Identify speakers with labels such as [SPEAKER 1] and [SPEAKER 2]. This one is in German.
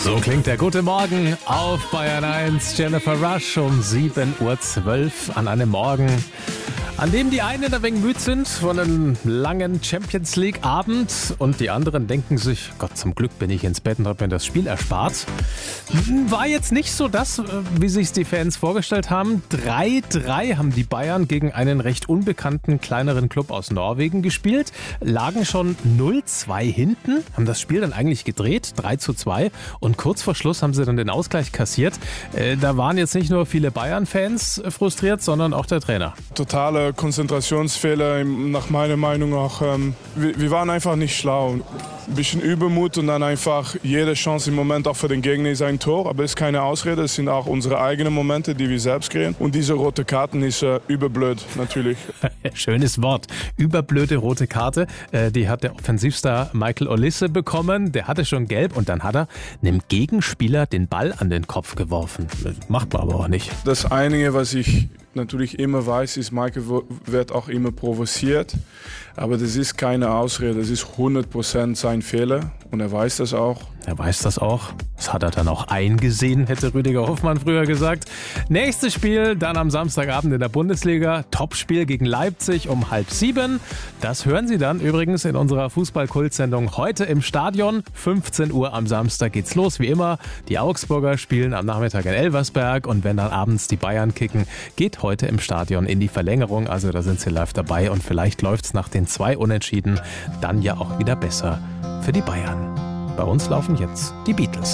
[SPEAKER 1] So klingt der gute Morgen auf Bayern 1. Jennifer Rush um 7:12 Uhr an einem Morgen, an dem die einen ein wenig müde sind von einem langen Champions-League-Abend und die anderen denken sich, Gott, zum Glück bin ich ins Bett und habe mir das Spiel erspart. War jetzt nicht so das, wie sich die Fans vorgestellt haben. 3-3 haben die Bayern gegen einen recht unbekannten kleineren Club aus Norwegen gespielt, lagen schon 0-2 hinten, haben das Spiel dann eigentlich gedreht, 3-2 und kurz vor Schluss haben sie dann den Ausgleich kassiert. Da waren jetzt nicht nur viele Bayern-Fans frustriert, sondern auch der Trainer.
[SPEAKER 2] Totale Konzentrationsfehler, nach meiner Meinung auch. Wir waren einfach nicht schlau. Ein bisschen Übermut und dann einfach jede Chance im Moment auch für den Gegner ist ein Tor. Aber es ist keine Ausrede, es sind auch unsere eigenen Momente, die wir selbst kreieren. Und diese rote Karten ist überblöd, natürlich.
[SPEAKER 1] Schönes Wort. Überblöde rote Karte. Die hat der Offensivstar Michael Olise bekommen. Der hatte schon gelb und dann hat er einem Gegenspieler den Ball an den Kopf geworfen. Das macht man aber auch nicht.
[SPEAKER 2] Das Einige, was ich natürlich immer weiß, ist, Michael wird auch immer provoziert. Aber das ist keine Ausrede, das ist 100% sein Fehler und er weiß das auch.
[SPEAKER 1] Er weiß das auch. Das hat er dann auch eingesehen, hätte Rüdiger Hofmann früher gesagt. Nächstes Spiel dann am Samstagabend in der Bundesliga. Topspiel gegen Leipzig um 6:30. Das hören Sie dann übrigens in unserer Fußball-Kult-Sendung heute im Stadion. 15 Uhr am Samstag geht's los, wie immer. Die Augsburger spielen am Nachmittag in Elversberg und wenn dann abends die Bayern kicken, geht heute im Stadion in die Verlängerung. Also da sind Sie live dabei und vielleicht läuft's nach den 2 Unentschieden dann ja auch wieder besser für die Bayern. Bei uns laufen jetzt die Beatles.